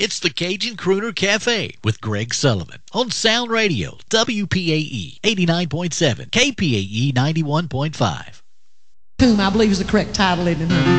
It's the Cajun Crooner Cafe with Greg Sullivan on Sound Radio, WPAE 89.7, KPAE 91.5. Whom I believe is the correct title, isn't it?